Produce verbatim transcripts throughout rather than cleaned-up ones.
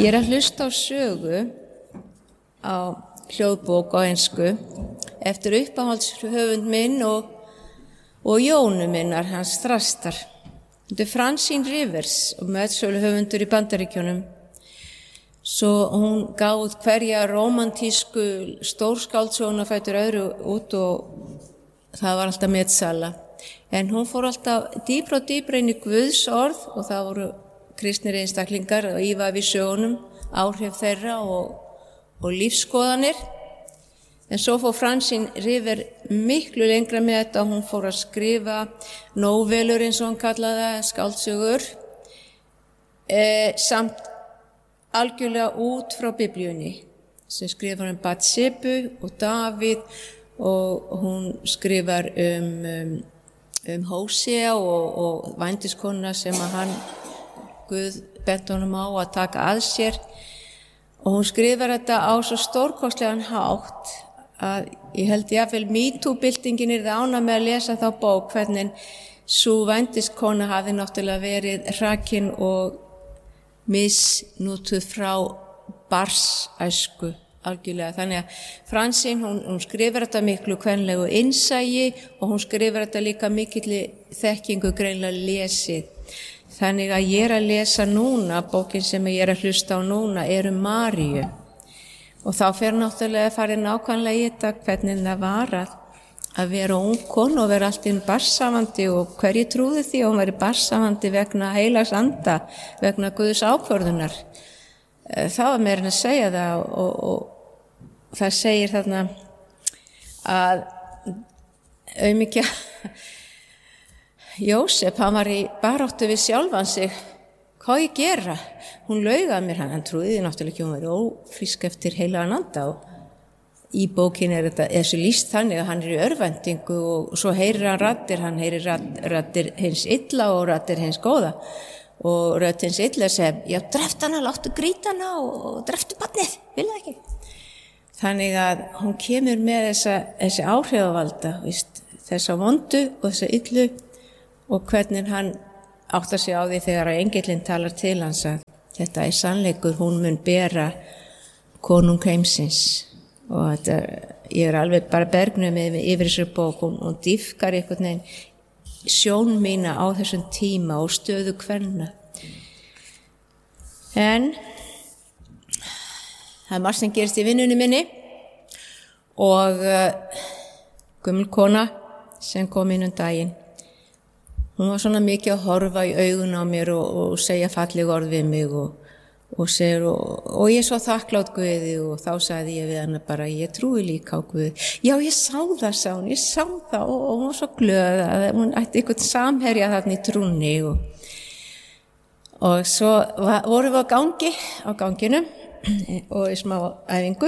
Ég er að hlusta á sögu á hljóðbók á ensku eftir uppáhaldshöfund minn og, og Jónu minnar, hans Þrastar. Þetta er Francine Rivers og meðsöluhöfundur í Bandaríkjunum. Svo hún gaf út hverja rómantísku stórskáldsöguna fætur öðru út og það var alltaf metsala. En hún fór alltaf dýpra og dýpra inn í Guðs orð og það voru kristnir einstaklingar og ífa við sögunum, áhrif þeirra og, og lífskoðanir. En svo fór Francine River miklu lengra með þetta, hún fór að skrifa nóvelur eins og hann kallaði það, skáldsögur, e, samt algjörlega út frá Biblíunni, sem skrifar um Batshebu og Davíð og hún skrifar um, um, um Hósea og, og vændiskona sem að hann Guð bent honum á að taka að sér og hún skrifar þetta á svo stórkostlegan hátt að ég held jafnvel MeToo-byltingin yrði ánægð með að lesa þá bók hvernig sú vændiskona hafi náttúrulega verið hrakin og misnútuð frá barsæsku algjörlega. Þannig að Francine, hún, hún skrifar þetta miklu kvenlegu innsæi og hún skrifar þetta líka mikilli þekkingu greinlega lesið. Þannig að ég er að lesa núna, bókin sem ég er að hlusta á núna er um Maríu. Og þá fer náttúrulega að fara nákvæmlega í þetta hvernig það var að, að vera ung kona og vera allt inn barnsafandi og hverju trúði því að hún væri barnsafandi vegna heilags anda, vegna Guðs ákvörðunar. Það var meira en að segja það og, og það segir þarna að auðmikja Jósef, hann var í baráttu við sjálfan sig. Hvað ég gera? Hún laug að mér, hann, hann trúði náttúrulega ekki, hún var ófrísk eftir heilagan anda og í bókinni er þetta þessu lýst þannig að hann er í örvæntingu og svo heyrir hann raddir, hann heyrir raddir hins illa og raddir hins góða og rödd hins illa sem, já, dreft hana, láttu grýta hana og, og dreftu barnið, vil það ekki? Þannig að hún kemur með þessa, þessi áhrifavalda, víst, þessa vondu og þessa illu og hvernig hann áttar sig á því þegar engillinn talar til hans að þetta er sannleikur, hún mun bera konung heimsins og þetta, ég er alveg bara bergnuð með yfir þessu bók, hún, hún dýfkar einhvern veginn sjón mína á þessum tíma og stöðu kvenna. En það er margt sem gerist í vinnunni minni og uh, gömul kona sem kom inn um daginn. Hún var svona mikið að horfa í augun á mér og, og segja falleg orð við mig og, og segir og, og ég er svo þakklátt Guði og þá sagði ég við hana bara ég trúi líka á Guði. Já, ég sá það, sá hún, ég sá það og, og hún var svo glöð að hún ætti einhvern samherja þarna í trúnni og, og svo var, vorum við á gangi, á ganginum og í smá æfingu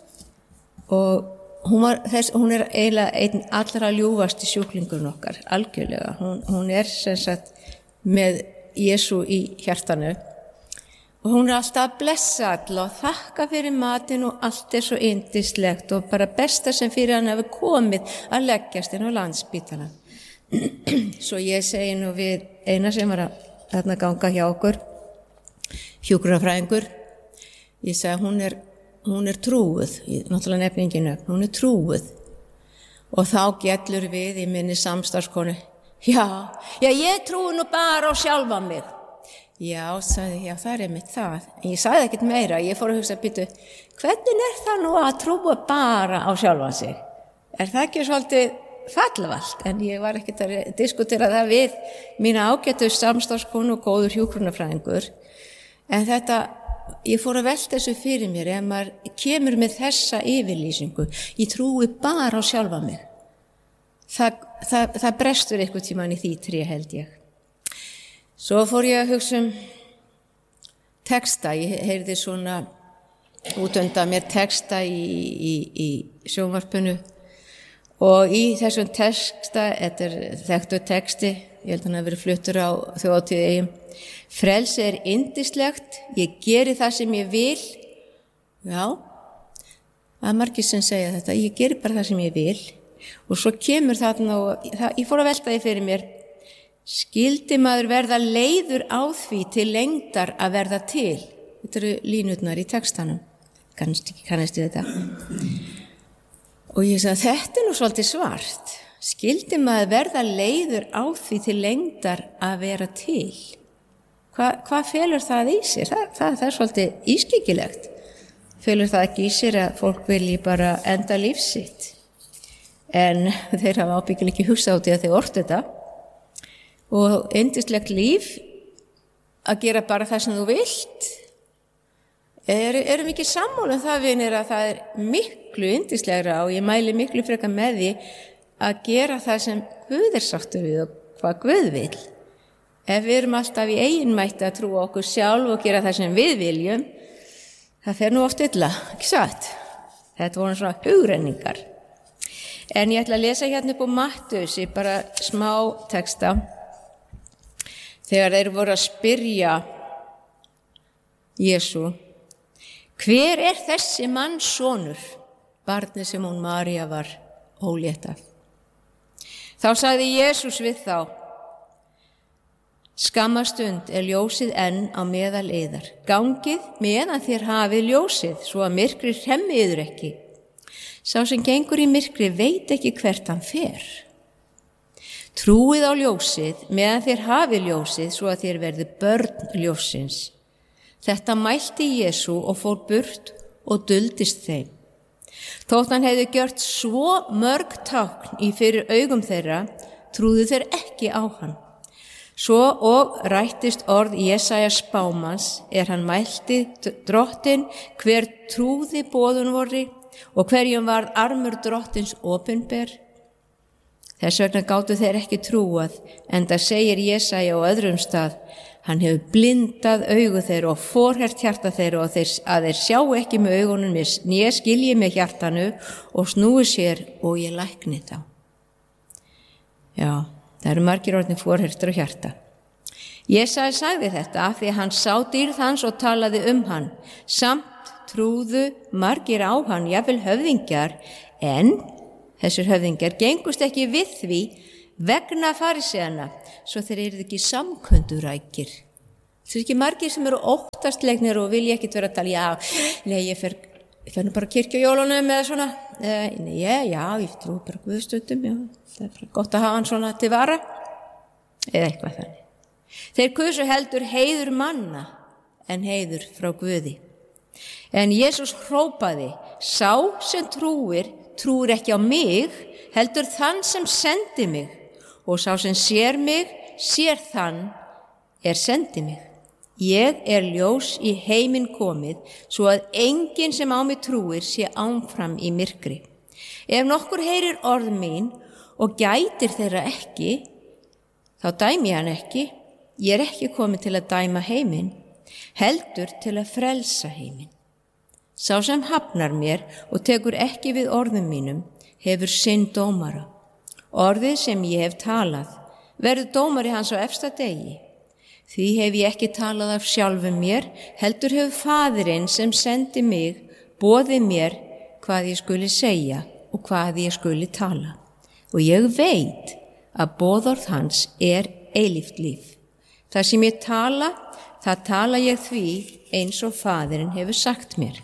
og Hún, var, þess, hún er eiginlega einn allra ljúfasti sjúklingurinn okkar, algjörlega. Hún, hún er sem sagt með Jesú í hjartanu og hún er alltaf að blessa alla og þakka fyrir matinn og allt er svo yndislegt og bara besta sem fyrir hann hefur komið að leggjast inn á Landspítalann. Svo ég segi nú við eina sem var að þarna ganga hjá okkur, hjúkrunarfræðingur, ég segi hún er hún er trúuð, náttúrulega nefninginu, hún er trúuð og þá gellur við í minni samstarfskonu, já, já ég trúi nú bara á sjálfa mig. Já, sagði, já það er mitt það, en ég sagði ekkert meira, ég fór að hugsa býtu, hvernig er það nú að trúa bara á sjálfan sig? Er það ekki svolítið fallvalt? En ég var ekkert að diskutera það við mína ágætu samstarfskonu og góður hjúkrunarfræðingur, en þetta ég fór að velta þessu fyrir mér ef maður kemur með þessa yfirlýsingu ég trúi bara á sjálfa mig það, það, það brestur eitthvað tíman í því trí held ég. Svo fór ég að hugsa um texta, ég heyrði svona út undan mér texta í, í, í sjónvarpinu og í þessum texta, þetta er þekktur texti, ég held að hann hafi verið fluttur á þjóðhátíð Eyjum. Frelsi er yndislegt, ég geri það sem ég vil. Já, það er margir sem segja þetta, ég geri bara það sem ég vil. Og svo kemur þarna og það, ég fór að velta því fyrir mér, skyldi maður verða leiður á því til lengdar að verða til. þetta eru línurnar í textanum, kannski kannast við þetta. Og ég sagði, þetta er nú svolítið svart. Skyldi maður verða leiður á því til lengdar að vera til? Hva, hvað felur það í sér? Það, það, það er svolítið ískyggilegt. Felur það ekki í sér að fólk vilji bara enda lífsitt? En þeir hafa ábyggilega ekki hugsað út í að þeir ortu þetta. Og yndislegt líf að gera bara það sem þú vilt. Er, erum ekki sammála um það, vinir, að það er miklu yndislegra og ég mæli miklu frekar með því að gera það sem Guð er sáttur við og hvað Guð vil. Ef við erum alltaf í eiginmætti að trúa okkur sjálf og gera það sem við viljum, það fer nú oft illa, ekki satt? Þetta voru svona hugrenningar. En ég ætla að lesa hérna upp á Mattheus í bara smá texta. Þegar þeir voru að spyrja Jesú, hver er þessi manns sonur, barnið sem hún María var ólétt af? Þá sagði Jesús við þá, skamma stund er ljósið enn á meðal yðar. Gangið meðan þér hafið ljósið, svo að myrkri hremmi yður ekki. Sá sem gengur í myrkri veit ekki hvert hann fer. Trúið á ljósið meðan þér hafið ljósið, svo að þér verði börn ljósins. Þetta mælti Jesú og fór burt og duldist þeim. Þótt hann hefði gjört svo mörg tákn í fyrir augum þeirra, trúðu þeir ekki á hann. Svo og rættist orð Jesaja spámanns er hann mælti drottin hver trúði boðun vorri og hverjum varð armur drottins opinber. Þess vegna gátu þeir ekki trúað, enda segir Jesaja á öðrum stað, hann hefur blindað augu þeirra og forhert hjarta þeirra og þeir, að þeir sjá ekki með augunum né skilji með hjartanu og snúi sér og ég lækni þá. Já, það eru margir orðin forhertur á hjarta. Jesaja sagði þetta af því hann sá dýrð hans og talaði um hann. Samt trúðu margir á hann, jafnvel höfðingjar, en þessir höfðingjar gengust ekki við því vegna fariseana, svo þeir eru ekki samkundurækir. Það er ekki margir sem eru óttastlegnir og vilja ekkit vera að tala, já, nei, ég fer, ég fer nú bara kirkja jólunum eða svona, eh, nei, já, já, ég trú bara Guðstundum, já, það er bara gott að hafa hann svona til vara, eða eitthvað þannig. Þeir kusu heldur heiður manna en heiður frá Guði. En Jesús hrópaði, sá sem trúir, trúir ekki á mig, heldur þann sem sendi mig, og sá sem sér mig, sér þann er sendi mig. Ég er ljós í heiminn komið, svo að enginn sem á mig trúir sé áfram í myrkri. Ef nokkur heyrir orð mín og gætir þeirra ekki, þá dæmi hann ekki. Ég er ekki komið til að dæma heiminn, heldur til að frelsa heiminn. Sá sem hafnar mér og tekur ekki við orðum mínum, hefur sinn dómara. Orðið sem ég hef talað, verður dómari hans á efsta degi. Því hef ég ekki talað af sjálfum mér, heldur hefur Faðirinn sem sendi mig, boðið mér hvað ég skuli segja og hvað ég skuli tala. Og ég veit að boðorð hans er eilíft líf. Það sem ég tala, það tala ég því eins og Faðirinn hefur sagt mér.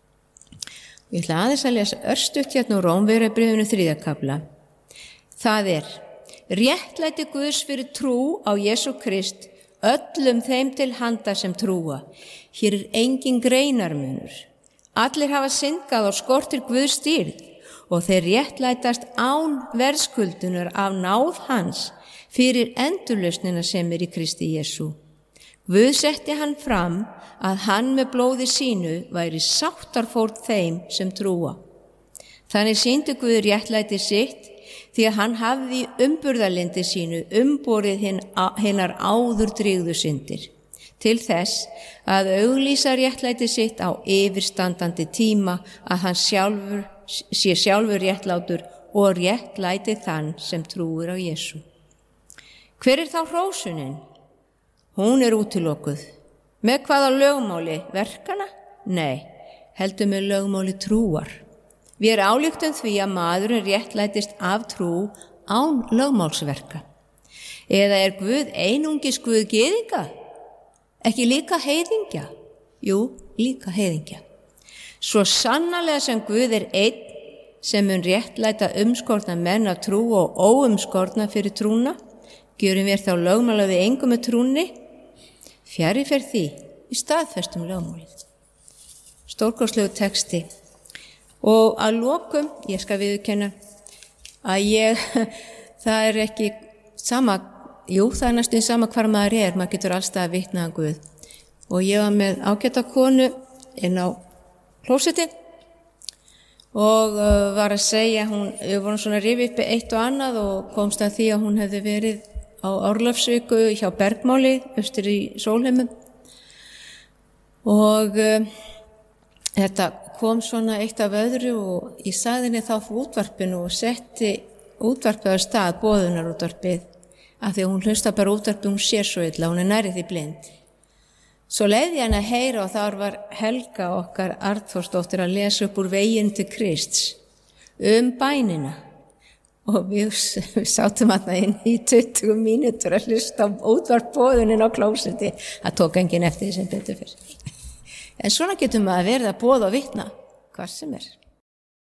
Ég ætla aðeins að lesa örstutt hérna úr Rómverjabréfinu þriðja kafla. Það er, réttlæti Guðs fyrir trú á Jesú Krist öllum þeim til handa sem trúa. Hér er engin greinarmunur. Allir hafa syndgað og skortir Guðs dýrð og þeir réttlætast án verðskuldunar af náð hans fyrir endurlausnina sem er í Kristi Jesú. Guð setti hann fram að hann með blóði sínu væri sáttarfórn þeim sem trúa. Þannig sýndi Guð réttlæti sitt því að hann hafði í umburðarlyndi sínu umborið hinnar áður drýgðu syndir, til þess að auglýsa réttlæti sitt á yfirstandandi tíma að hann sjálfur, sé sjálfur réttlátur og réttlæti þann sem trúir á Jesú. Hver er þá hrósunin? Hún er útilokuð. Með hvaða lögmáli? Verkana? Nei, heldur með lögmáli trúar. Við erum ályktum því að maðurinn réttlætist af trú án lögmálsverka. Eða er Guð einungis Guð gyðinga? Ekki líka heiðingja? Jú, líka heiðingja. Svo sannarlega sem Guð er einn sem mun réttlæta umskorna menn af trú og óumskorna fyrir trúna, gjörum við þá lögmála við engum með trúni, fjari fer því í staðfestum lögmálið. Stórkostlegu texti. Og að lokum, ég skal viðurkenna að ég, það er ekki sama, jú það er næstum sama hvar maður er, maður getur allstað að vitna að Guð. Og ég var með ágæta konu inn á klósetti og uh, var að segja, hún, við vorum svona að rifja upp eitt og annað og komst að því að hún hefði verið á Árlafsvíku hjá Bergmáli, austur í Sólheimum og uh, þetta kom svona eitt af öðru og ég sagði henni þá fyrir útvarpinu og setti útvarpið á stað, boðunarútvarpið, af því að hún hlusta bara útvarpið, hún sér svo illa, hún er nærið því blind. Svo leiði hann að heyra og þar var Helga okkar Arnþórsdóttir að lesa upp úr Veginn til Krists um bænina og við, við sátum að það inn í tuttugu mínútur að hlusta á útvarpboðunin á klósetti. Það tók enginn eftir því sem betur fyrir. En svona getum við að verða boð og vitna hvar sem er.